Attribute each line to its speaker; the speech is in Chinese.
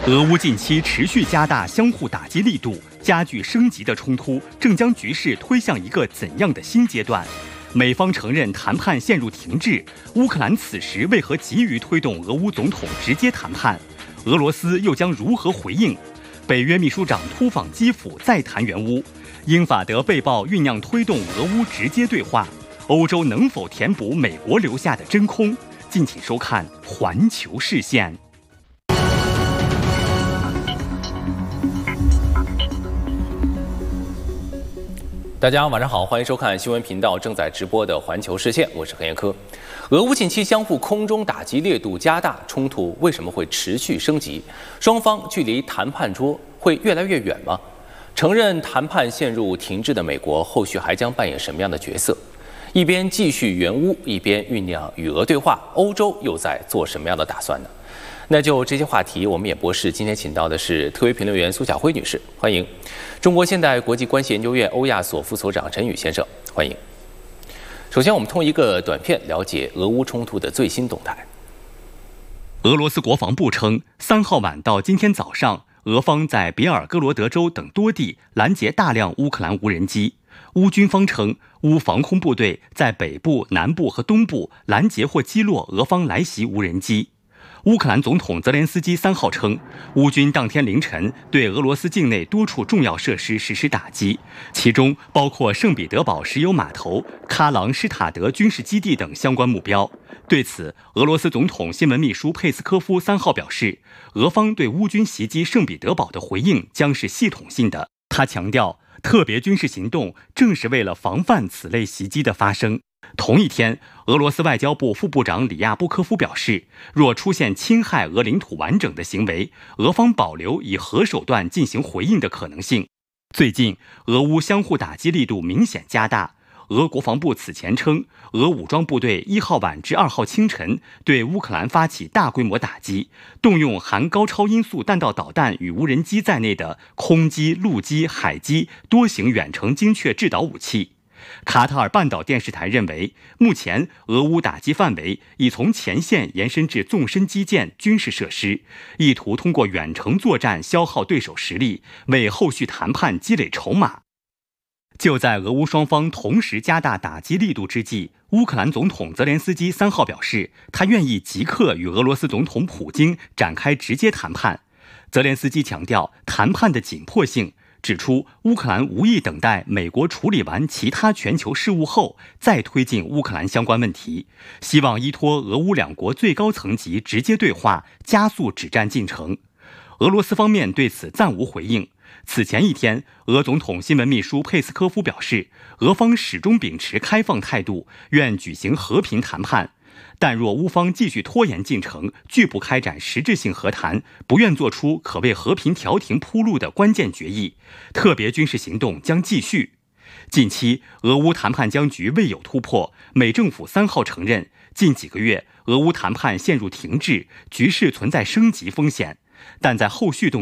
Speaker 1: 俄乌近期持续加大相互打击力度，加剧升级的冲突正将局势推向一个怎样的新阶段？美方承认谈判陷入停滞，乌克兰此时为何急于推动俄乌总统直接谈判？俄罗斯又将如何回应？北约秘书长突访基辅，再谈援乌。英法德被曝酝酿推动俄乌直接对话，欧洲能否填补美国留下的真空？敬请收看《环球视线》。
Speaker 2: 大家晚上好，欢迎收看新闻频道正在直播的环球视线，我是何彦科。俄乌近期相互空中打击力度加大，冲突为什么会持续升级？双方距离谈判桌会越来越远吗？承认谈判陷入停滞的美国，后续还将扮演什么样的角色？一边继续援乌，一边酝酿与俄对话，欧洲又在做什么样的打算呢？那就这些话题，我们演播室今天请到的是特约评论员苏晓辉女士，欢迎；中国现代国际关系研究院欧亚所副所长陈宇先生，欢迎。首先，我们通过一个短片了解俄乌冲突的最新动态。
Speaker 1: 俄罗斯国防部称，3号晚到今天早上，俄方在别尔哥罗德州等多地拦截大量乌克兰无人机。乌军方称，乌防空部队在北部、南部和东部拦截或击落俄方来袭无人机。乌克兰总统泽连斯基3号称，乌军当天凌晨对俄罗斯境内多处重要设施实施打击，其中包括圣彼得堡石油码头、喀朗施塔德军事基地等相关目标。对此，俄罗斯总统新闻秘书佩斯科夫3号表示，俄方对乌军袭击圣彼得堡的回应将是系统性的。他强调，特别军事行动正是为了防范此类袭击的发生。同一天，俄罗斯外交部副部长里亚布科夫表示，若出现侵害俄领土完整的行为，俄方保留以核手段进行回应的可能性。最近，俄乌相互打击力度明显加大。俄国防部此前称，俄武装部队1号晚至2号清晨对乌克兰发起大规模打击，动用含高超音速弹道导弹与无人机在内的空机、陆基、海基多型远程精确制导武器。卡塔尔半岛电视台认为，目前俄乌打击范围已从前线延伸至纵深基建、军事设施，意图通过远程作战消耗对手实力，为后续谈判积累筹码。就在俄乌双方同时加大打击力度之际，乌克兰总统泽连斯基3号表示，他愿意即刻与俄罗斯总统普京展开直接谈判。泽连斯基强调谈判的紧迫性，指出乌克兰无意等待美国处理完其他全球事务后再推进乌克兰相关问题，希望依托俄乌两国最高层级直接对话，加速止战进程。俄罗斯方面对此暂无回应。此前一天，俄总统新闻秘书佩斯科夫表示，俄方始终秉持开放态度，愿举行和平谈判。但若乌方继续拖延进程，拒不开展实质性和谈，不愿做出可为和平调停铺路的关键决议，特别军事行动将继续。近期，俄乌谈判僵局未有突破，美政府3号承认，近几个月俄乌谈判陷入停滞，局势存在升级风险，但在后续动